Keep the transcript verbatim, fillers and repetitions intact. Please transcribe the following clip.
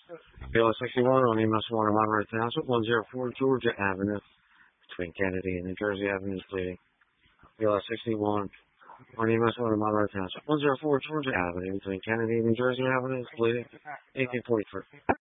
B L S sixty-one on E M S one in Monterey Township, one oh four Georgia Avenue, between Kennedy and New Jersey Avenues, pleading. B L S sixty-one on E M S one in Monterey Township, one oh four Georgia Avenue, between Kennedy and New Jersey Avenues, pleading. eighteen forty-three.